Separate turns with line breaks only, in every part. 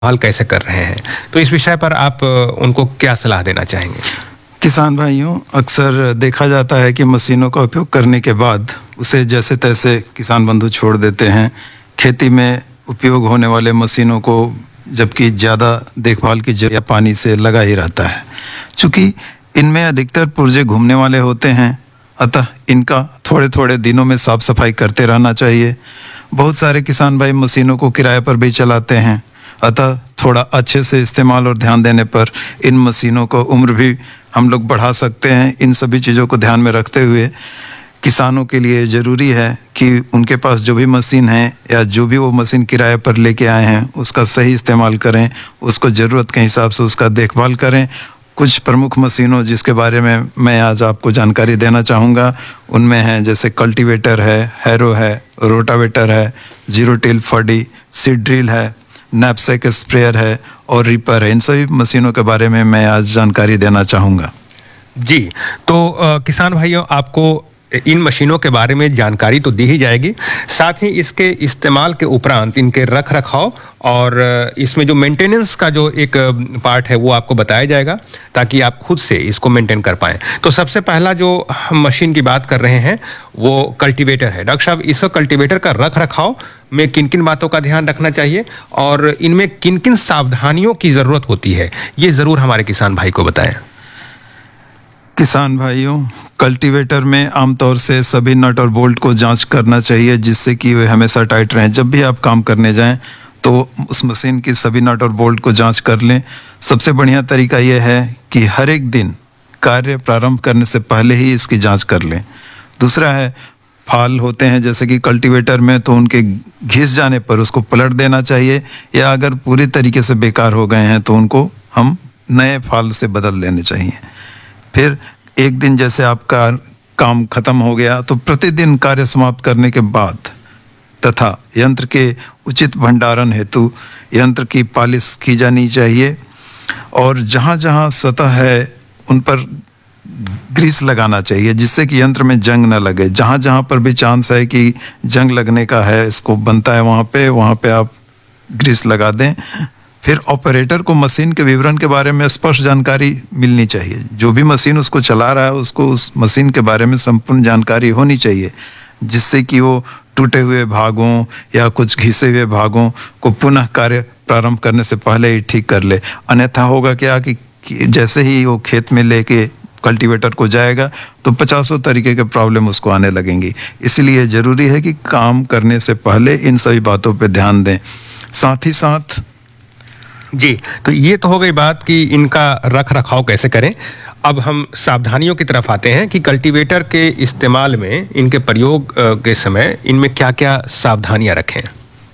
हल कैसे कर रहे हैं, तो इस विषय पर आप उनको क्या सलाह देना चाहेंगे?
किसान भाइयों, अक्सर देखा जाता है कि मशीनों का उपयोग करने के बाद उसे जैसे तैसे किसान बंधु छोड़ देते हैं। खेती में उपयोग होने वाले मशीनों को जबकि ज़्यादा देखभाल की जरूरत पानी से लगा ही रहता है। चूँकि इनमें अधिकतर पुर्जे घूमने वाले होते हैं, अतः इनका थोड़े थोड़े दिनों में साफ सफाई करते रहना चाहिए। बहुत सारे किसान भाई मशीनों को किराए पर भी चलाते हैं, अतः थोड़ा अच्छे से इस्तेमाल और ध्यान देने पर इन मशीनों को उम्र भी हम लोग बढ़ा सकते हैं। इन सभी चीज़ों को ध्यान में रखते हुए किसानों के लिए ज़रूरी है कि उनके पास जो भी मशीन है या जो भी वो मशीन किराए पर लेके आए हैं उसका सही इस्तेमाल करें, उसको ज़रूरत के हिसाब से उसका देखभाल करें। कुछ प्रमुख मशीनों जिसके बारे में मैं आज आपको जानकारी देना चाहूँगा, उनमें हैं जैसे कल्टीवेटर है, हैरो है, रोटावेटर है, जीरो टिल फडी, सीड ड्रिल है, नैपसैक स्प्रेयर है और रीपर है। इन सभी मशीनों के बारे में मैं आज जानकारी देना चाहूँगा।
जी, तो किसान भाइयों, आपको इन मशीनों के बारे में जानकारी तो दी ही जाएगी, साथ ही इसके इस्तेमाल के उपरांत इनके रख रखाव और इसमें जो मेंटेनेंस का जो एक पार्ट है वो आपको बताया जाएगा ताकि आप खुद से इसको मेंटेन कर पाएं। तो सबसे पहला जो हम मशीन की बात कर रहे हैं वो कल्टीवेटर है। डॉक्टर साहब, इस कल्टीवेटर का रख रखाव में किन किन बातों का ध्यान रखना चाहिए और इनमें किन किन सावधानियों की ज़रूरत होती है, ये ज़रूर हमारे किसान भाई को बताएं।
किसान भाइयों, कल्टीवेटर में आमतौर से सभी नट और बोल्ट को जांच करना चाहिए जिससे कि वे हमेशा टाइट रहें। जब भी आप काम करने जाएं तो उस मशीन की सभी नट और बोल्ट को जांच कर लें। सबसे बढ़िया तरीका यह है कि हर एक दिन कार्य प्रारंभ करने से पहले ही इसकी जांच कर लें। दूसरा है, फाल होते हैं जैसे कि कल्टीवेटर में, तो उनके घिस जाने पर उसको पलट देना चाहिए, या अगर पूरी तरीके से बेकार हो गए हैं तो उनको हम नए फाल से बदल लेने चाहिए। फिर एक दिन जैसे आपका काम खत्म हो गया तो प्रतिदिन कार्य समाप्त करने के बाद तथा यंत्र के उचित भंडारण हेतु यंत्र की पालिश की जानी चाहिए और जहाँ जहाँ सतह है उन पर ग्रीस लगाना चाहिए जिससे कि यंत्र में जंग न लगे। जहाँ जहाँ पर भी चांस है कि जंग लगने का है, इसको बनता है, वहाँ पे आप ग्रीस लगा दें। फिर ऑपरेटर को मशीन के विवरण के बारे में स्पष्ट जानकारी मिलनी चाहिए। जो भी मशीन उसको चला रहा है उसको उस मशीन के बारे में संपूर्ण जानकारी होनी चाहिए जिससे कि वो टूटे हुए भागों या कुछ घिसे हुए भागों को पुनः कार्य प्रारंभ करने से पहले ही ठीक कर ले। अन्यथा होगा क्या कि जैसे ही वो खेत में लेके कल्टीवेटर को जाएगा तो 50 तरीके के प्रॉब्लम उसको आने लगेंगी। इसलिए ज़रूरी है कि काम करने से पहले इन सभी बातों पर ध्यान दें। साथ ही साथ
जी, तो ये तो हो गई बात कि इनका रख रखाव कैसे करें। अब हम सावधानियों की तरफ आते हैं कि कल्टीवेटर के इस्तेमाल में, इनके प्रयोग के समय इनमें क्या क्या सावधानियां रखें।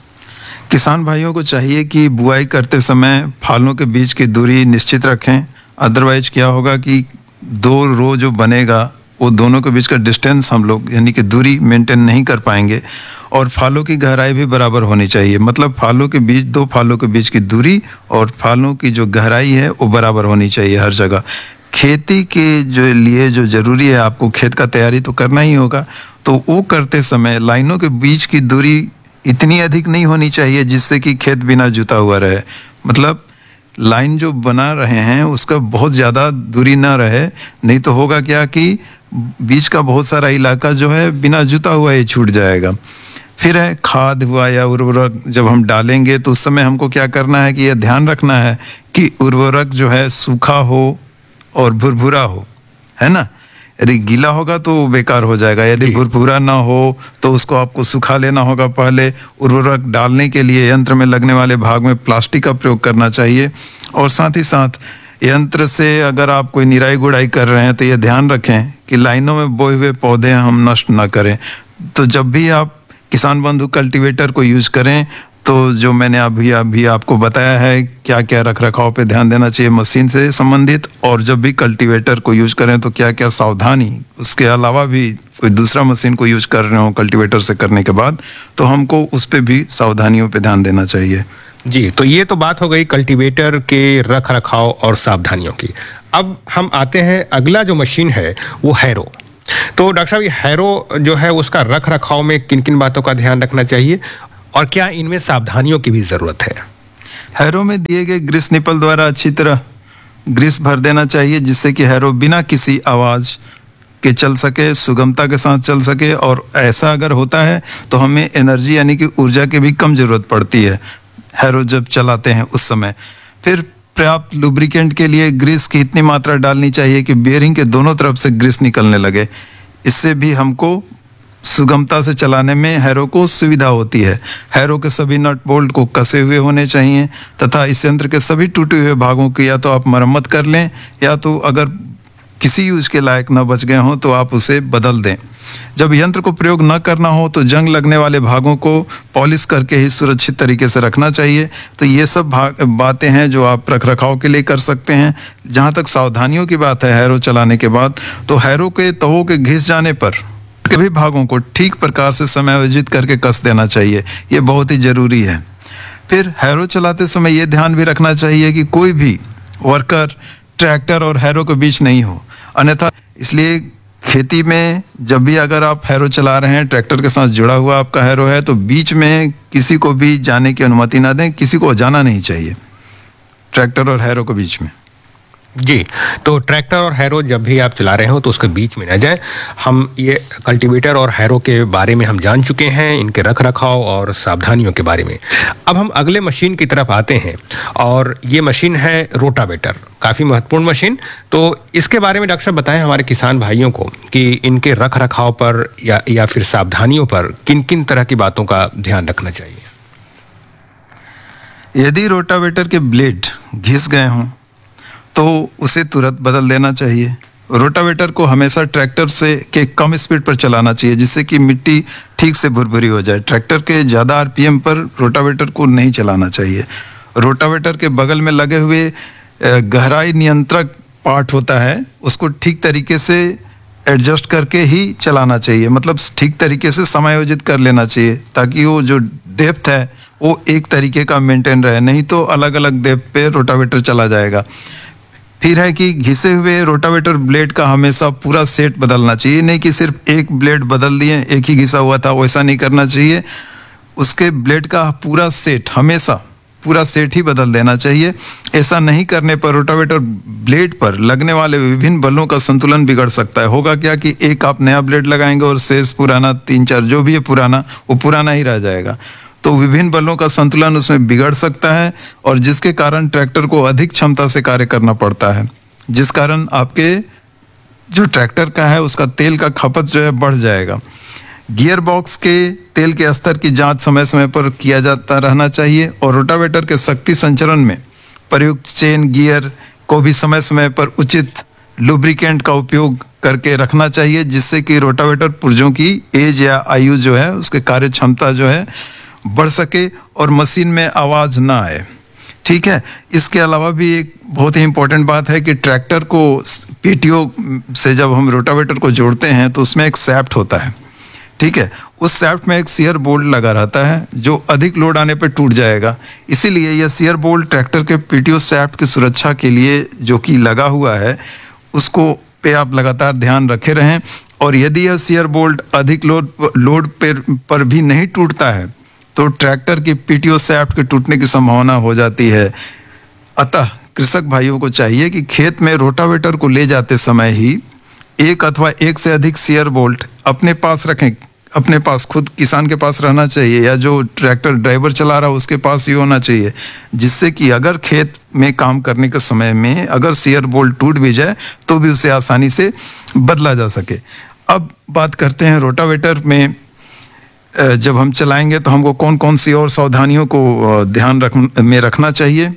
किसान भाइयों को चाहिए कि बुआई करते समय फालों के बीच की दूरी निश्चित रखें। अदरवाइज क्या होगा कि दो रो जो बनेगा वो दोनों के बीच का डिस्टेंस हम लोग यानी कि दूरी मेंटेन नहीं कर पाएंगे और फालों की गहराई भी बराबर होनी चाहिए। मतलब फालों के बीच, दो फालों के बीच की दूरी और फालों की जो गहराई है वो बराबर होनी चाहिए हर जगह। खेती के जो लिए जो ज़रूरी है, आपको खेत का तैयारी तो करना ही होगा, तो वो करते समय लाइनों के बीच की दूरी इतनी अधिक नहीं होनी चाहिए जिससे कि खेत बिना जुता हुआ रहे। मतलब लाइन जो बना रहे हैं उसका बहुत ज़्यादा दूरी ना रहे, नहीं तो होगा क्या कि बीच का बहुत सारा इलाका जो है बिना जुता हुआ ही छूट जाएगा। फिर है खाद हुआ या उर्वरक, जब हम डालेंगे तो उस समय हमको क्या करना है कि यह ध्यान रखना है कि उर्वरक जो है सूखा हो और भुरभुरा हो, है ना। यदि गीला होगा तो बेकार हो जाएगा, यदि भुरभुरा ना हो तो उसको आपको सुखा लेना होगा। पहले उर्वरक डालने के लिए यंत्र में लगने वाले भाग में प्लास्टिक का प्रयोग करना चाहिए और साथ ही साथ यंत्र से अगर आप कोई निराई गुड़ाई कर रहे हैं तो ये ध्यान रखें कि लाइनों में बोए हुए पौधे हम नष्ट ना करें। तो जब भी आप किसान बंधु कल्टीवेटर को यूज करें तो जो मैंने अभी आपको बताया है क्या क्या रख रखाव पे ध्यान देना चाहिए मशीन से संबंधित, और जब भी कल्टीवेटर को यूज करें तो क्या क्या सावधानी, उसके अलावा भी कोई दूसरा मशीन को यूज कर रहे हो कल्टीवेटर से करने के बाद तो हमको उस पर भी सावधानियों पे ध्यान देना चाहिए।
जी, तो ये तो बात हो गई कल्टीवेटर के रख रखाव और सावधानियों की। अब हम आते हैं, अगला जो मशीन है वो हैरो। तो डॉक्टर साहब, ये हैरो जो है उसका रख रखाव में किन किन बातों का ध्यान रखना चाहिए और क्या इनमें सावधानियों की भी जरूरत है?
हैरो में दिए गए ग्रीस निपल द्वारा अच्छी तरह ग्रीस भर देना चाहिए, जिससे कि हैरो बिना किसी आवाज के चल सके, सुगमता के साथ चल सके। और ऐसा अगर होता है तो हमें एनर्जी यानी कि ऊर्जा की भी कम जरूरत पड़ती है हैरो जब चलाते हैं उस समय। फिर पर्याप्त लुब्रिकेंट के लिए ग्रीस की इतनी मात्रा डालनी चाहिए कि बेयरिंग के दोनों तरफ से ग्रीस निकलने लगे। इससे भी हमको सुगमता से चलाने में हैरो को सुविधा होती है। हैरो के सभी नट बोल्ट को कसे हुए होने चाहिए तथा इस यंत्र के सभी टूटे हुए भागों की या तो आप मरम्मत कर लें या तो अगर किसी यूज के लायक न बच गए हों तो आप उसे बदल दें। जब यंत्र को प्रयोग न करना हो तो जंग लगने वाले भागों को पॉलिश करके ही सुरक्षित तरीके से रखना चाहिए। तो ये सब बातें हैं जो आप रख रखाव के लिए कर सकते हैं। जहाँ तक सावधानियों की बात है हैरो चलाने के बाद, तो हैरो के तवों के घिस जाने पर सभी भागों को ठीक प्रकार से समायोजित करके कस देना चाहिए। ये बहुत ही जरूरी है। फिर हैरो चलाते समय ये ध्यान भी रखना चाहिए कि कोई भी वर्कर ट्रैक्टर और हैरो के बीच नहीं हो, अन्यथा इसलिए खेती में जब भी अगर आप हैरो चला रहे हैं, ट्रैक्टर के साथ जुड़ा हुआ आपका हैरो है, तो बीच में किसी को भी जाने की अनुमति ना दें, किसी को जाना नहीं चाहिए ट्रैक्टर और हैरो के बीच में।
जी, तो ट्रैक्टर और हैरो जब भी आप चला रहे हो तो उसके बीच में न जाए। हम ये कल्टीवेटर और हैरो के बारे में हम जान चुके हैं, इनके रख रखाव और सावधानियों के बारे में। अब हम अगले मशीन की तरफ आते हैं और ये मशीन है रोटावेटर, काफ़ी महत्वपूर्ण मशीन। तो इसके बारे में डॉक्टर साहब बताएं हमारे किसान भाइयों को कि इनके रख रखाव पर या फिर सावधानियों पर किन किन तरह की बातों का ध्यान रखना चाहिए।
यदि रोटावेटर के ब्लेड घिस गए हों तो उसे तुरंत बदल देना चाहिए। रोटावेटर को हमेशा ट्रैक्टर से के कम स्पीड पर चलाना चाहिए, जिससे कि मिट्टी ठीक से भुरभुरी हो जाए। ट्रैक्टर के ज़्यादा आरपीएम पर रोटावेटर को नहीं चलाना चाहिए। रोटावेटर के बगल में लगे हुए गहराई नियंत्रक पार्ट होता है, उसको ठीक तरीके से एडजस्ट करके ही चलाना चाहिए, मतलब ठीक तरीके से समायोजित कर लेना चाहिए, ताकि वो जो डेप्थ है वो एक तरीके का मेंटेन रहे, नहीं तो अलग अलग डेप्थ पे रोटावेटर चला जाएगा। फिर है कि घिसे हुए रोटावेटर ब्लेड का हमेशा पूरा सेट बदलना चाहिए, नहीं कि सिर्फ एक ब्लेड बदल दिए, एक ही घिसा हुआ था, वैसा नहीं करना चाहिए। उसके ब्लेड का पूरा सेट, हमेशा पूरा सेट ही बदल देना चाहिए। ऐसा नहीं करने पर रोटावेटर ब्लेड पर लगने वाले विभिन्न बलों का संतुलन बिगड़ सकता है। होगा क्या कि एक आप नया ब्लेड लगाएंगे और शेष पुराना 3-4 जो भी है पुराना, वो पुराना ही रह जाएगा। तो विभिन्न बलों का संतुलन उसमें बिगड़ सकता है और जिसके कारण ट्रैक्टर को अधिक क्षमता से कार्य करना पड़ता है, जिस कारण आपके जो ट्रैक्टर का है उसका तेल का खपत जो है बढ़ जाएगा। गियर बॉक्स के तेल के स्तर की जांच समय समय पर किया जाता रहना चाहिए और रोटावेटर के शक्ति संचरण में प्रयुक्त चेन गियर को भी समय समय पर उचित लुब्रिकेंट का उपयोग करके रखना चाहिए, जिससे कि रोटावेटर पुर्जों की एज या आयु जो है उसके कार्य क्षमता जो है बढ़ सके और मशीन में आवाज ना आए। ठीक है। इसके अलावा भी एक बहुत ही इंपॉर्टेंट बात है कि ट्रैक्टर को पीटीओ से जब हम रोटावेटर को जोड़ते हैं तो उसमें एक सैफ्ट होता है। ठीक है। उस सैफ्ट में एक सियर बोल्ट लगा रहता है जो अधिक लोड आने पर टूट जाएगा। इसीलिए यह सियर बोल्ट ट्रैक्टर के पीटीओ सैफ्ट की सुरक्षा के लिए जो कि लगा हुआ है, उसको पे आप लगातार ध्यान रखे रहें। और यदि यह सियर बोल्ट अधिक लोड पर भी नहीं टूटता है तो ट्रैक्टर की पीटीओ सैफ्ट के टूटने की संभावना हो जाती है। अतः कृषक भाइयों को चाहिए कि खेत में रोटावेटर को ले जाते समय ही एक अथवा एक से अधिक सियर बोल्ट अपने पास रखें। अपने पास खुद किसान के पास रहना चाहिए या जो ट्रैक्टर ड्राइवर चला रहा है उसके पास ही होना चाहिए, जिससे कि अगर खेत में काम करने के समय में अगर सियर बोल्ट टूट भी जाए तो भी उसे आसानी से बदला जा सके। अब बात करते हैं रोटावेटर में जब हम चलाएंगे तो हमको कौन कौन सी और सावधानियों को ध्यान रखना चाहिए।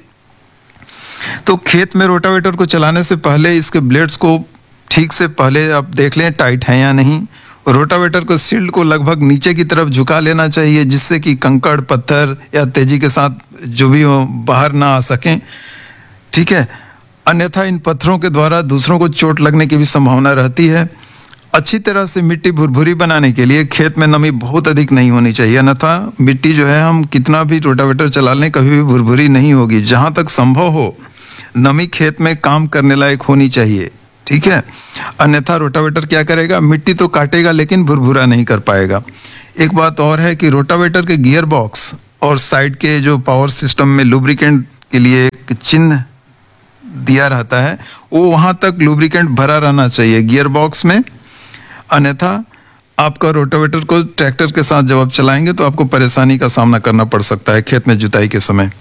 तो खेत में रोटावेटर को चलाने से पहले इसके ब्लेड्स को ठीक से पहले आप देख लें टाइट है या नहीं। रोटावेटर को शील्ड को लगभग नीचे की तरफ झुका लेना चाहिए, जिससे कि कंकड़ पत्थर या तेजी के साथ जो भी हो बाहर ना आ सकें। ठीक है। अन्यथा इन पत्थरों के द्वारा दूसरों को चोट लगने की भी संभावना रहती है। अच्छी तरह से मिट्टी भुरभुरी बनाने के लिए खेत में नमी बहुत अधिक नहीं होनी चाहिए, अन्यथा मिट्टी जो है हम कितना भी रोटावेटर चला लें कभी भी भुरभुरी नहीं होगी। जहाँ तक संभव हो नमी खेत में काम करने लायक होनी चाहिए। ठीक है। अन्यथा रोटावेटर क्या करेगा, मिट्टी तो काटेगा लेकिन भुरभुरा नहीं कर पाएगा। एक बात और है कि रोटावेटर के गियर बॉक्स और साइड के जो पावर सिस्टम में लुब्रिकेंट के लिए एक चिन्ह दिया रहता है, वो वहाँ तक लुब्रिकेंट भरा रहना चाहिए गियर बॉक्स में। अन्यथा आपका रोटावेटर को ट्रैक्टर के साथ जब आप चलाएंगे तो आपको परेशानी का सामना करना पड़ सकता है खेत में जुताई के समय।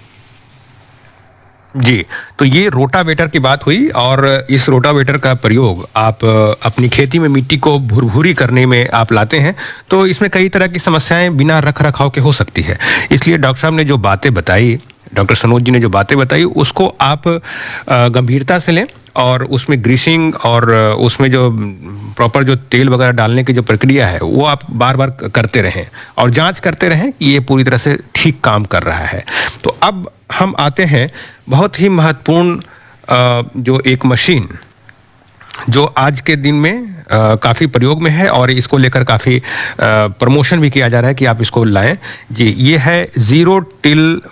जी, तो ये रोटावेटर की बात हुई, और इस रोटावेटर का प्रयोग आप अपनी खेती में मिट्टी को भुरभुरी करने में आप लाते हैं, तो इसमें कई तरह की समस्याएं बिना रख रखाव के हो सकती है। इसलिए डॉक्टर साहब ने जो बातें बताई, डॉक्टर सनोज जी ने जो बातें बताई, उसको आप गंभीरता से लें, और उसमें ग्रीसिंग और उसमें जो प्रॉपर जो तेल वगैरह डालने की जो प्रक्रिया है वो आप बार बार करते रहें और जांच करते रहें कि ये पूरी तरह से ठीक काम कर रहा है। तो अब हम आते हैं बहुत ही महत्वपूर्ण जो एक मशीन जो आज के दिन में काफ़ी प्रयोग में है, और इसको लेकर काफ़ी प्रमोशन भी किया जा रहा है कि आप इसको लाएं। जी, ये है जीरो टिल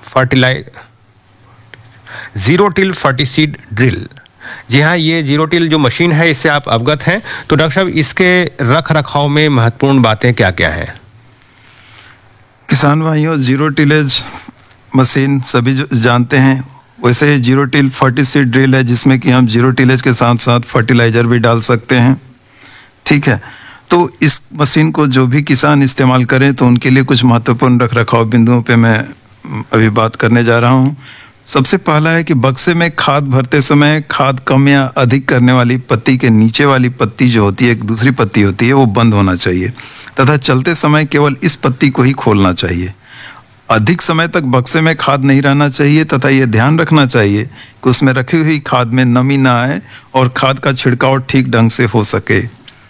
फर्टिसीड ड्रिल। जी हाँ, ये जीरो टिल जो मशीन है इससे आप अवगत हैं, तो डॉक्टर साहब इसके रख रखाव में महत्वपूर्ण बातें क्या क्या हैं?
किसान भाइयों, जीरो टिलेज मशीन सभी जानते हैं। वैसे जीरो टिल फर्टिसीड ड्रिल है जिसमें कि हम जीरो टिलेज के साथ साथ फर्टिलाइजर भी डाल सकते हैं। ठीक है, तो इस मशीन को जो भी किसान इस्तेमाल करें तो उनके लिए कुछ महत्वपूर्ण रख रखाव बिंदुओं पे मैं अभी बात करने जा रहा हूँ। सबसे पहला है कि बक्से में खाद भरते समय खाद कम या अधिक करने वाली पत्ती के नीचे वाली पत्ती जो होती है, एक दूसरी पत्ती होती है, वो बंद होना चाहिए तथा चलते समय केवल इस पत्ती को ही खोलना चाहिए। अधिक समय तक बक्से में खाद नहीं रहना चाहिए तथा ये ध्यान रखना चाहिए कि उसमें रखी हुई खाद में नमी ना आए और खाद का छिड़काव ठीक ढंग से हो सके।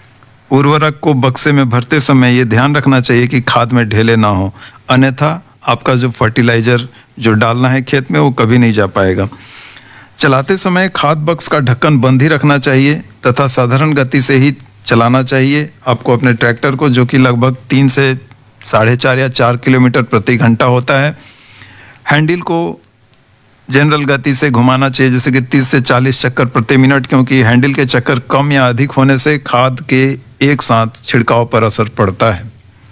उर्वरक को बक्से में भरते समय ये ध्यान रखना चाहिए कि खाद में ढेले ना हो, अन्यथा आपका जो फर्टिलाइजर जो डालना है खेत में वो कभी नहीं जा पाएगा। चलाते समय खाद बक्स का ढक्कन बंद ही रखना चाहिए तथा साधारण गति से ही चलाना चाहिए। आपको अपने ट्रैक्टर को, जो कि लगभग 3 से 4.5 या 4 किलोमीटर प्रति घंटा होता है, हैंडल को जनरल गति से घुमाना चाहिए, जैसे कि 30 से 40 चक्कर प्रति मिनट, क्योंकि हैंडल के चक्कर कम या अधिक होने से खाद के एक साथ छिड़काव पर असर पड़ता है।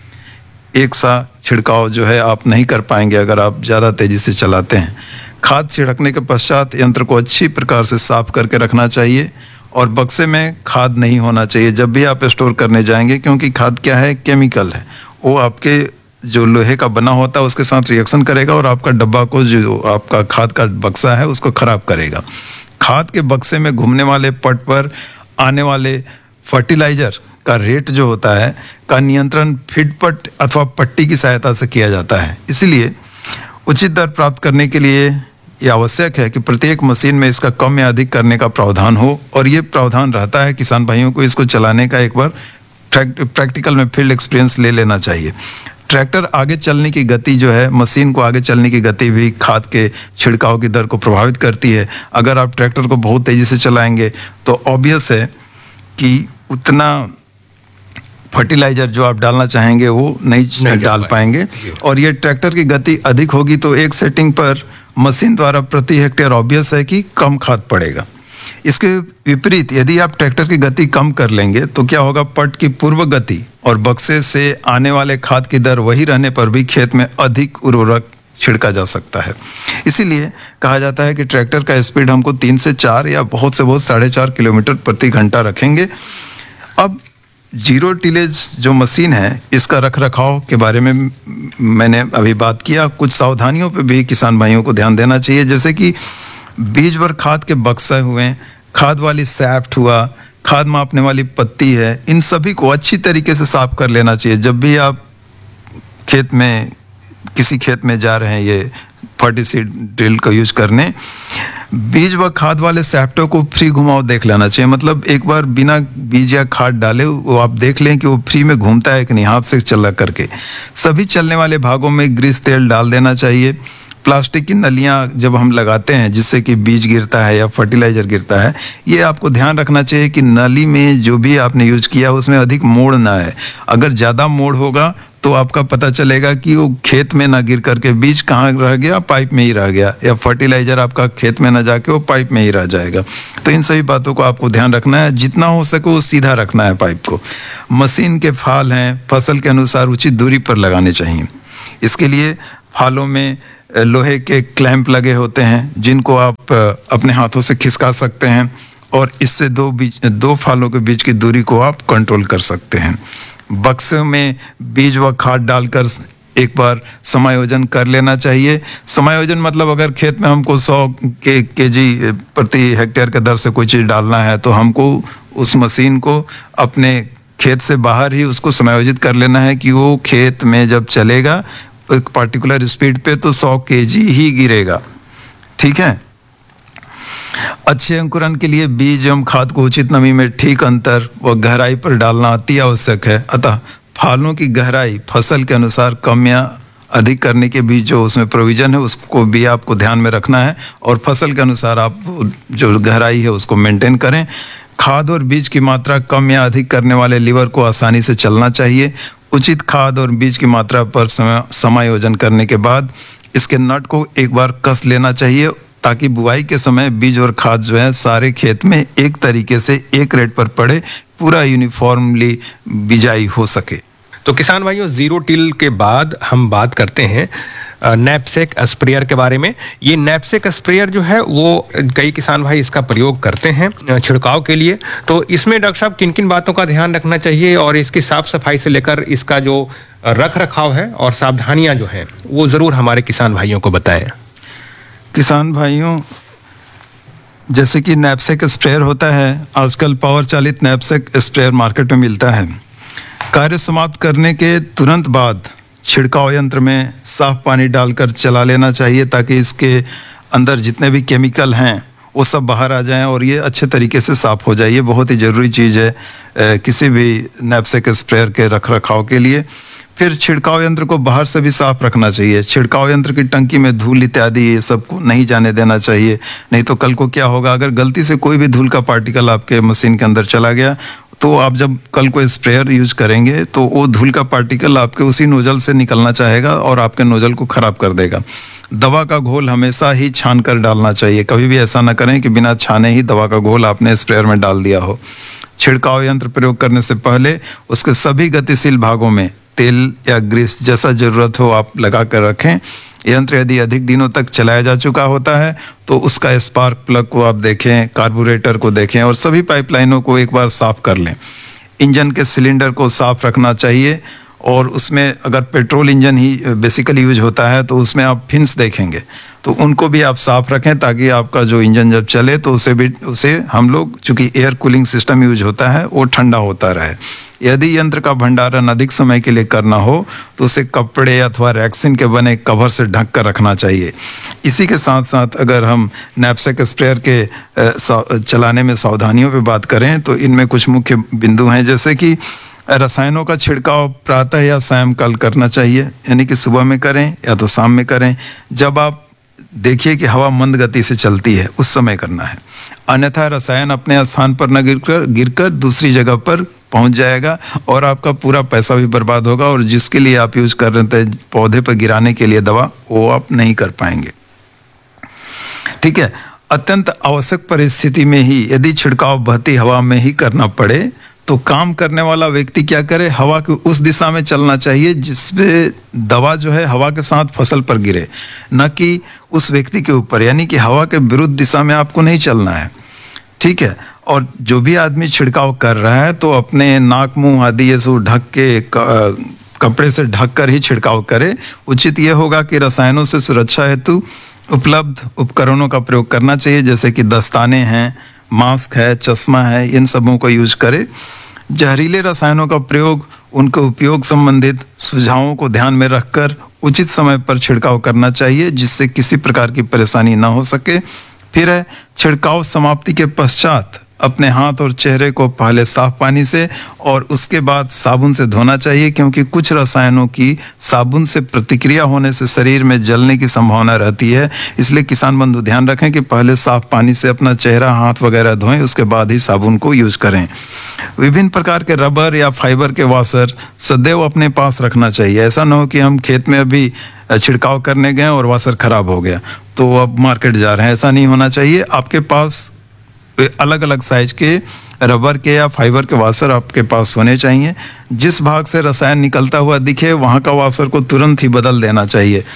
एक साथ छिड़काव जो है आप नहीं कर पाएंगे अगर आप ज़्यादा तेज़ी से चलाते हैं। खाद छिड़कने के पश्चात यंत्र को अच्छी प्रकार से साफ करके रखना चाहिए और बक्से में खाद नहीं होना चाहिए जब भी आप स्टोर करने जाएंगे, क्योंकि खाद क्या है, केमिकल है। वो आपके जो लोहे का बना होता है उसके साथ रिएक्शन करेगा और आपका डब्बा को, जो आपका खाद का बक्सा है, उसको खराब करेगा। खाद के बक्से में घूमने वाले पट पर आने वाले फर्टिलाइजर का रेट जो होता है का नियंत्रण फीड पट अथवा पट्टी की सहायता से किया जाता है। इसलिए उचित दर प्राप्त करने के लिए ये आवश्यक है कि प्रत्येक मशीन में इसका कम या अधिक करने का प्रावधान हो, और ये प्रावधान रहता है किसान भाइयों को इसको चलाने का एक बार प्रैक्टिकल में फील्ड एक्सपीरियंस ले लेना चाहिए। ट्रैक्टर आगे चलने की गति जो है, मशीन को आगे चलने की गति भी खाद के छिड़काव की दर को प्रभावित करती है। अगर आप ट्रैक्टर को बहुत तेज़ी से चलाएंगे तो ऑब्वियस है कि उतना फर्टिलाइजर जो आप डालना चाहेंगे वो नहीं डाल पाएंगे, और ये ट्रैक्टर की गति अधिक होगी तो एक सेटिंग पर मशीन द्वारा प्रति हेक्टेयर ऑब्वियस है कि कम खाद पड़ेगा। इसके विपरीत यदि आप ट्रैक्टर की गति कम कर लेंगे तो क्या होगा, पट की पूर्व गति और बक्से से आने वाले खाद की दर वही रहने पर भी खेत में अधिक उर्वरक छिड़का जा सकता है। इसीलिए कहा जाता है कि ट्रैक्टर का स्पीड हमको 3 से 4 या बहुत से बहुत 4.5 किलोमीटर प्रति घंटा रखेंगे। अब जीरो टिलेज जो मशीन है, इसका रख रखाव के बारे में मैंने अभी बात किया। कुछ सावधानियों पे भी किसान भाइयों को ध्यान देना चाहिए, जैसे कि बीज भर खाद के बक्से हुए, खाद वाली सैफ्ट हुआ, खाद मापने वाली पत्ती है, इन सभी को अच्छी तरीके से साफ कर लेना चाहिए जब भी आप खेत में, किसी खेत में जा रहे हैं ये फर्टिसाइड ड्रिल का यूज करने। बीज व खाद वाले सैफ्टों को फ्री घुमाव देख लेना चाहिए, मतलब एक बार बिना बीज या खाद डाले वो आप देख लें कि वो फ्री में घूमता है कि नहीं, हाथ से चला करके। सभी चलने वाले भागों में ग्रीस तेल डाल देना चाहिए। प्लास्टिक की नलियां जब हम लगाते हैं जिससे कि बीज गिरता है या फर्टिलाइजर गिरता है, ये आपको ध्यान रखना चाहिए कि नली में जो भी आपने यूज किया उसमें अधिक मोड़ ना है। अगर ज़्यादा मोड़ होगा तो आपका पता चलेगा कि वो खेत में ना गिर करके बीज कहाँ रह गया, पाइप में ही रह गया, या फर्टिलाइजर आपका खेत में ना जाके वो पाइप में ही रह जाएगा। तो इन सभी बातों को आपको ध्यान रखना है, जितना हो सके वो सीधा रखना है पाइप को। मशीन के फाल हैं, फसल के अनुसार उचित दूरी पर लगाने चाहिए। इसके लिए फालों में लोहे के क्लैंप लगे होते हैं जिनको आप अपने हाथों से खिसका सकते हैं और इससे दो फालों के बीच की दूरी को आप कंट्रोल कर सकते हैं। बक्से में बीज व खाद डालकर एक बार समायोजन कर लेना चाहिए। समायोजन मतलब अगर खेत में हमको 100 केजी प्रति हेक्टेयर के दर से कोई चीज़ डालना है तो हमको उस मशीन को अपने खेत से बाहर ही उसको समायोजित कर लेना है कि वो खेत में जब चलेगा एक पार्टिकुलर स्पीड पे तो 100 केजी ही गिरेगा। ठीक है। अच्छे अंकुरण के लिए बीज एवं खाद को उचित नमी में ठीक अंतर व गहराई पर डालना अति आवश्यक है। अतः फालों की गहराई फसल के अनुसार कम या अधिक करने के भी जो उसमें प्रोविजन है उसको भी आपको ध्यान में रखना है और फसल के अनुसार आप जो गहराई है उसको मेंटेन करें। खाद और बीज की मात्रा कम या अधिक करने वाले लीवर को आसानी से चलना चाहिए। उचित खाद और बीज की मात्रा पर समायोजन करने के बाद इसके नट को एक बार कस लेना चाहिए ताकि बुआई के समय बीज और खाद जो है सारे खेत में एक तरीके से एक रेट पर पड़े, पूरा यूनिफॉर्मली बिजाई हो सके।
तो किसान भाइयों, जीरो टिल के बाद हम बात करते हैं नैपसेक स्प्रेयर के बारे में। ये नैपसेक स्प्रेयर जो है वो कई किसान भाई इसका प्रयोग करते हैं छिड़काव के लिए। तो इसमें डॉक्टर साहब किन किन बातों का ध्यान रखना चाहिए और इसकी साफ सफाई से लेकर इसका जो रख रखाव है और सावधानियां जो हैं वो जरूर हमारे किसान भाइयों को बताएं।
किसान भाइयों, जैसे कि नैपसेक स्प्रेयर होता है, आजकल पावर चालित नैपसेक स्प्रेयर मार्केट में मिलता है। कार्य समाप्त करने के तुरंत बाद छिड़काव यंत्र में साफ पानी डालकर चला लेना चाहिए ताकि इसके अंदर जितने भी केमिकल हैं वो सब बाहर आ जाएं और ये अच्छे तरीके से साफ हो जाए। ये बहुत ही ज़रूरी चीज़ है किसी भी नैपसेक स्प्रेयर के रख रखाव के लिए। फिर छिड़काव यंत्र को बाहर से भी साफ रखना चाहिए। छिड़काव यंत्र की टंकी में धूल इत्यादि ये सब को नहीं जाने देना चाहिए, नहीं तो कल को क्या होगा, अगर गलती से कोई भी धूल का पार्टिकल आपके मशीन के अंदर चला गया तो आप जब कल को स्प्रेयर यूज करेंगे तो वो धूल का पार्टिकल आपके उसी नोजल से निकलना चाहेगा और आपके नोजल को खराब कर देगा। दवा का घोल हमेशा ही छान कर डालना चाहिए। कभी भी ऐसा ना करें कि बिना छाने ही दवा का घोल आपने स्प्रेयर में डाल दिया हो। छिड़काव यंत्र प्रयोग करने से पहले उसके सभी गतिशील भागों में तेल या ग्रीस जैसा जरूरत हो आप लगा कर रखें। यंत्र यदि अधिक दिनों तक चलाया जा चुका होता है तो उसका स्पार्क प्लग को आप देखें, कार्बोरेटर को देखें और सभी पाइपलाइनों को एक बार साफ कर लें। इंजन के सिलेंडर को साफ रखना चाहिए और उसमें अगर पेट्रोल इंजन ही बेसिकली यूज होता है तो उसमें आप फिन्स देखेंगे तो उनको भी आप साफ रखें ताकि आपका जो इंजन जब चले तो उसे हम लोग, चूंकि एयर कूलिंग सिस्टम यूज होता है, वो ठंडा होता रहे। यदि यंत्र का भंडारण अधिक समय के लिए करना हो तो उसे कपड़े अथवा रैक्सिन के बने कवर से ढक कर रखना चाहिए। इसी के साथ साथ अगर हम नैपसेक स्प्रेयर के चलाने में सावधानियों पे बात करें तो इनमें कुछ मुख्य बिंदु हैं, जैसे कि रसायनों का छिड़काव प्रातः या सायंकाल करना चाहिए, यानी कि सुबह में करें या तो शाम में करें। जब आप देखिए कि हवा मंद गति से चलती है उस समय करना है, अन्यथा रसायन अपने स्थान पर न गिरकर दूसरी जगह पर पहुंच जाएगा और आपका पूरा पैसा भी बर्बाद होगा और जिसके लिए आप यूज कर रहे थे पौधे पर गिराने के लिए दवा, वो आप नहीं कर पाएंगे। ठीक है। अत्यंत आवश्यक परिस्थिति में ही यदि छिड़काव बहती हवा में ही करना पड़े तो काम करने वाला व्यक्ति क्या करे, हवा की उस दिशा में चलना चाहिए जिसमें दवा जो है हवा के साथ फसल पर गिरे, न कि उस व्यक्ति के ऊपर, यानी कि हवा के विरुद्ध दिशा में आपको नहीं चलना है। ठीक है। और जो भी आदमी छिड़काव कर रहा है तो अपने नाक मुंह आदि ये सब ढक के कपड़े से ढक कर ही छिड़काव करे। उचित ये होगा कि रसायनों से सुरक्षा हेतु उपलब्ध उपकरणों का प्रयोग करना चाहिए, जैसे कि दस्ताने हैं, मास्क है, चश्मा है, इन सबों को यूज करे। जहरीले रसायनों का प्रयोग उनके उपयोग संबंधित सुझावों को ध्यान में रखकर उचित समय पर छिड़काव करना चाहिए जिससे किसी प्रकार की परेशानी ना हो सके। फिर है छिड़काव समाप्ति के पश्चात अपने हाथ और चेहरे को पहले साफ पानी से और उसके बाद साबुन से धोना चाहिए, क्योंकि कुछ रसायनों की साबुन से प्रतिक्रिया होने से शरीर में जलने की संभावना रहती है। इसलिए किसान बंधु ध्यान रखें कि पहले साफ पानी से अपना चेहरा, हाथ वगैरह धोएं, उसके बाद ही साबुन को यूज करें। विभिन्न प्रकार के रबर या फाइबर के वाशर सदैव अपने पास रखना चाहिए। ऐसा न हो कि हम खेत में अभी छिड़काव करने गए और वाशर खराब हो गया तो अब मार्केट जा रहे हैं, ऐसा नहीं होना चाहिए। आपके पास अलग अलग साइज के रबर के या फाइबर के वाशर आपके पास होने चाहिए। जिस भाग से रसायन निकलता हुआ दिखे वहां का वाशर को तुरंत ही बदल देना चाहिए।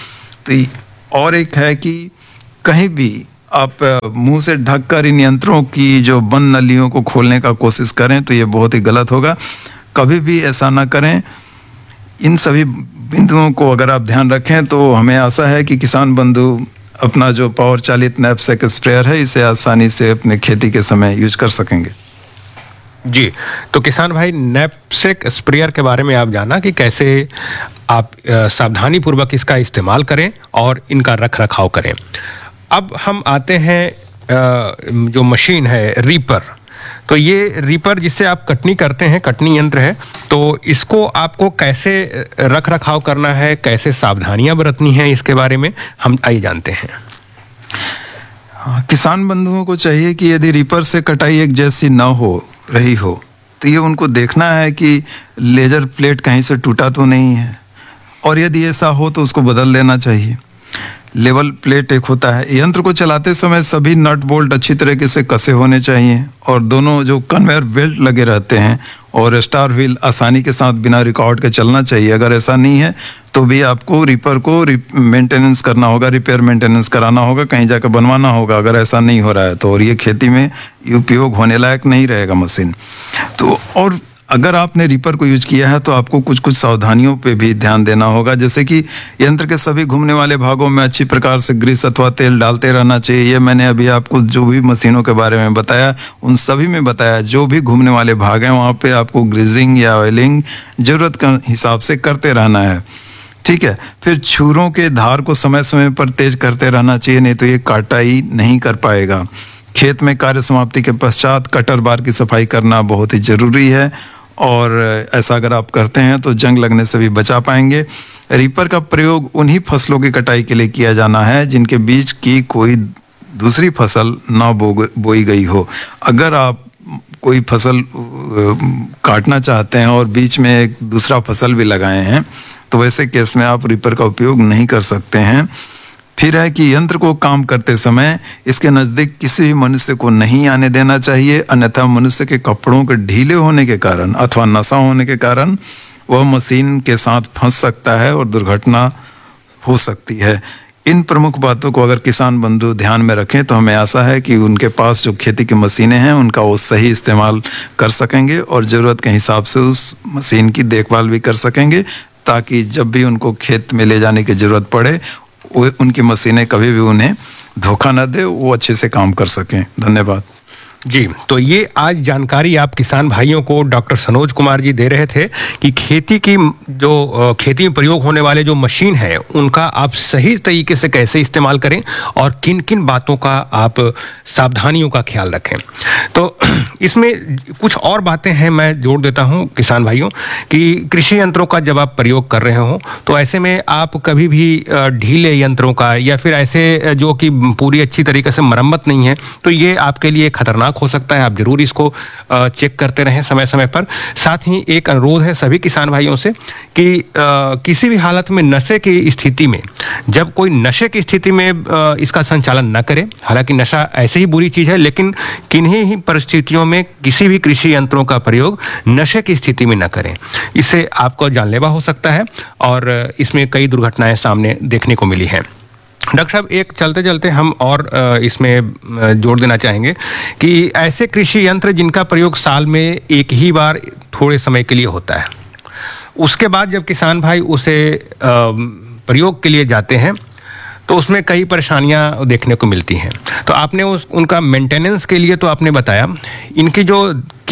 और एक है कि कहीं भी आप मुंह से ढककर इन यंत्रों की जो बंद नलियों को खोलने का कोशिश करें तो ये बहुत ही गलत होगा। कभी भी ऐसा ना करें। इन सभी बिंदुओं को अगर आप ध्यान रखें तो हमें आशा है कि किसान बंधु अपना जो पावर चालित नैपसेक स्प्रेयर है इसे आसानी से अपने खेती के समय यूज कर सकेंगे।
जी, तो किसान भाई नैपसेक स्प्रेयर के बारे में आप जाना कि कैसे आप सावधानी पूर्वक इसका इस्तेमाल करें और इनका रख रखाव करें। अब हम आते हैं जो मशीन है रीपर। तो ये रीपर जिससे आप कटनी करते हैं, कटनी यंत्र है, तो इसको आपको कैसे रख रखाव करना है, कैसे सावधानियां बरतनी हैं, इसके बारे में हम आइए जानते हैं।
किसान बंधुओं को चाहिए कि यदि रीपर से कटाई एक जैसी ना हो रही हो तो ये उनको देखना है कि लेजर प्लेट कहीं से टूटा तो नहीं है, और यदि ऐसा हो तो उसको बदल देना चाहिए। लेवल प्लेट एक होता है। यंत्र को चलाते समय सभी नट बोल्ट अच्छी तरीके से कसे होने चाहिए और दोनों जो कन्वेयर बेल्ट लगे रहते हैं और स्टार व्हील आसानी के साथ बिना रिकॉर्ड के चलना चाहिए। अगर ऐसा नहीं है तो भी आपको रीपर को मेंटेनेंस करना होगा, रिपेयर मेंटेनेंस कराना होगा, कहीं जाकर बनवाना होगा अगर ऐसा नहीं हो रहा है तो। और ये खेती में उपयोग होने लायक नहीं रहेगा मशीन तो। और अगर आपने रीपर को यूज किया है तो आपको कुछ कुछ सावधानियों पे भी ध्यान देना होगा, जैसे कि यंत्र के सभी घूमने वाले भागों में अच्छी प्रकार से ग्रीस अथवा तेल डालते रहना चाहिए। ये मैंने अभी आपको जो भी मशीनों के बारे में बताया उन सभी में बताया, जो भी घूमने वाले भाग हैं वहाँ पे आपको ग्रीजिंग या ऑयलिंग जरूरत के हिसाब से करते रहना है, ठीक है। फिर छुरों के धार को समय समय पर तेज करते रहना चाहिए, नहीं तो ये काटाई नहीं कर पाएगा। खेत में कार्य समाप्ति के पश्चात कटर बार की सफाई करना बहुत ही जरूरी है, और ऐसा अगर आप करते हैं तो जंग लगने से भी बचा पाएंगे। रीपर का प्रयोग उन्हीं फसलों की कटाई के लिए किया जाना है जिनके बीच की कोई दूसरी फसल ना बोई गई हो। अगर आप कोई फसल काटना चाहते हैं और बीच में एक दूसरा फसल भी लगाए हैं तो वैसे केस में आप रीपर का उपयोग नहीं कर सकते हैं। फिर है कि यंत्र को काम करते समय इसके नज़दीक किसी भी मनुष्य को नहीं आने देना चाहिए, अन्यथा मनुष्य के कपड़ों के ढीले होने के कारण अथवा नशा होने के कारण वह मशीन के साथ फंस सकता है और दुर्घटना हो सकती है। इन प्रमुख बातों को अगर किसान बंधु ध्यान में रखें तो हमें आशा है कि उनके पास जो खेती की मशीनें हैं उनका वो सही इस्तेमाल कर सकेंगे और ज़रूरत के हिसाब से उस मशीन की देखभाल भी कर सकेंगे, ताकि जब भी उनको खेत में ले जाने की ज़रूरत पड़े वो उनकी मशीनें कभी भी उन्हें धोखा न दे, वो अच्छे से काम कर सकें। धन्यवाद।
जी, तो ये आज जानकारी आप किसान भाइयों को डॉक्टर सनोज कुमार जी दे रहे थे कि खेती की जो खेती में प्रयोग होने वाले जो मशीन है उनका आप सही तरीके से कैसे इस्तेमाल करें और किन किन बातों का आप सावधानियों का ख्याल रखें। तो इसमें कुछ और बातें हैं मैं जोड़ देता हूं किसान भाइयों कि कृषि यंत्रों का जब आप प्रयोग कर रहे हो तो ऐसे में आप कभी भी ढीले यंत्रों का या फिर ऐसे जो कि पूरी अच्छी तरीके से मरम्मत नहीं है तो ये आपके लिए खतरनाक हो सकता है। आप जरूर इसको चेक करते रहें समय समय पर। साथ ही एक अनुरोध है सभी किसान भाइयों से कि किसी भी हालत में नशे की स्थिति में, जब कोई नशे की स्थिति में इसका संचालन न करे। हालांकि नशा ऐसे ही बुरी चीज है, लेकिन किन्हीं ही परिस्थितियों में किसी भी कृषि यंत्रों का प्रयोग नशे की स्थिति में न करें। इससे आपको जानलेवा हो सकता है और इसमें कई दुर्घटनाएं सामने देखने को मिली हैं। डॉक्टर साहब, एक चलते चलते हम और इसमें जोड़ देना चाहेंगे कि ऐसे कृषि यंत्र जिनका प्रयोग साल में एक ही बार थोड़े समय के लिए होता है, उसके बाद जब किसान भाई उसे प्रयोग के लिए जाते हैं तो उसमें कई परेशानियां देखने को मिलती हैं। तो आपने उनका मेंटेनेंस के लिए तो आपने बताया, इनकी जो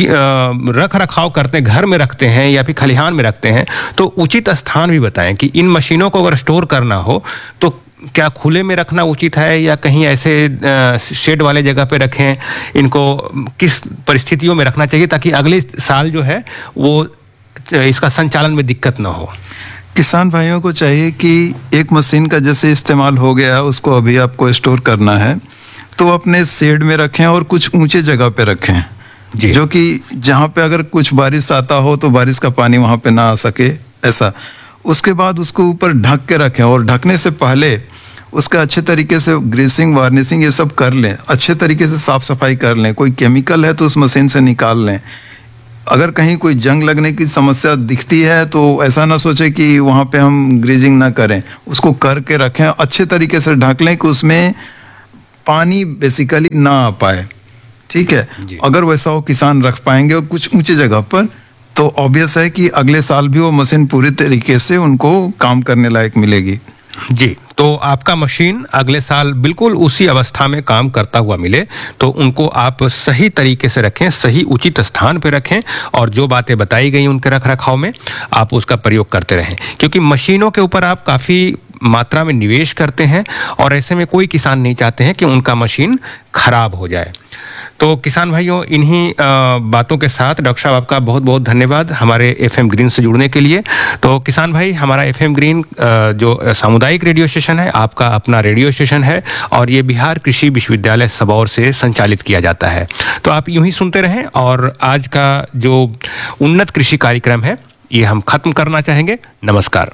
रख रखाव करते हैं, घर में रखते हैं या फिर खलिहान में रखते हैं, तो उचित स्थान भी बताएं कि इन मशीनों को अगर स्टोर करना हो तो क्या खुले में रखना उचित है या कहीं ऐसे शेड वाले जगह पे रखें, इनको किस परिस्थितियों में रखना चाहिए ताकि अगले साल जो है वो इसका संचालन में दिक्कत ना हो।
किसान भाइयों को चाहिए कि एक मशीन का जैसे इस्तेमाल हो गया उसको अभी आपको स्टोर करना है तो अपने शेड में रखें और कुछ ऊंचे जगह पे रखें, जो कि जहाँ पे अगर कुछ बारिश आता हो तो बारिश का पानी वहाँ पे ना आ सके ऐसा। उसके बाद उसको ऊपर ढक के रखें और ढकने से पहले उसका अच्छे तरीके से ग्रीसिंग वार्निशिंग ये सब कर लें, अच्छे तरीके से साफ सफाई कर लें। कोई केमिकल है तो उस मशीन से निकाल लें। अगर कहीं कोई जंग लगने की समस्या दिखती है तो ऐसा ना सोचे कि वहाँ पे हम ग्रेजिंग ना करें, उसको करके रखें, अच्छे तरीके से ढक लें कि उसमें पानी बेसिकली ना आ पाए। ठीक है, अगर वैसा वो किसान रख पाएंगे और कुछ ऊंचे जगह पर, तो ऑब्वियस है कि अगले साल भी वो मशीन पूरी तरीके से उनको काम करने लायक मिलेगी।
जी, तो आपका मशीन अगले साल बिल्कुल उसी अवस्था में काम करता हुआ मिले, तो उनको आप सही तरीके से रखें, सही उचित स्थान पे रखें, और जो बातें बताई गई उनके रख रखाव में आप उसका प्रयोग करते रहें, क्योंकि मशीनों के ऊपर आप काफ़ी मात्रा में निवेश करते हैं और ऐसे में कोई किसान नहीं चाहते हैं कि उनका मशीन खराब हो जाए। तो किसान भाइयों, इन्हीं बातों के साथ डॉक्टर साहब आपका बहुत बहुत धन्यवाद हमारे एफएम ग्रीन से जुड़ने के लिए। तो किसान भाई, हमारा एफएम ग्रीन जो सामुदायिक रेडियो स्टेशन है, आपका अपना रेडियो स्टेशन है और ये बिहार कृषि विश्वविद्यालय सबौर से संचालित किया जाता है। तो आप यूं ही सुनते रहें, और आज का जो उन्नत कृषि कार्यक्रम है ये हम खत्म करना चाहेंगे। नमस्कार।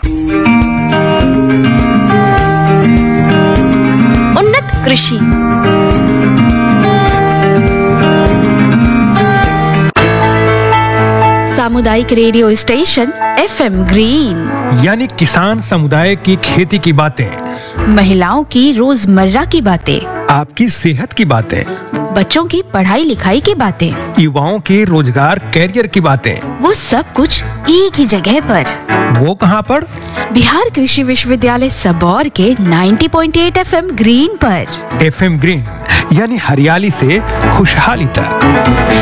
उन्नत कृषि। सामुदायिक रेडियो स्टेशन एफएम ग्रीन,
यानी किसान समुदाय की खेती की बातें,
महिलाओं की रोजमर्रा की बातें,
आपकी सेहत की बातें,
बच्चों की पढ़ाई लिखाई की बातें,
युवाओं के रोजगार कैरियर की बातें,
वो सब कुछ एक ही जगह पर।
वो कहाँ पर?
बिहार कृषि विश्वविद्यालय सबौर के 90.8 एफएम ग्रीन पर।
एफएम ग्रीन, यानी हरियाली से खुशहाली तक।